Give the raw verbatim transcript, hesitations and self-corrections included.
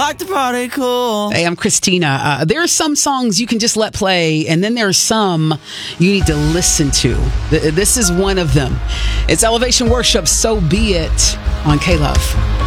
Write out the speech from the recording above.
Like the party cool. Hey, I'm Christina. Uh, there are some songs you can just let play, and then there are some you need to listen to. Th- This is one of them. It's Elevation Worship, So Be It, on K-Love.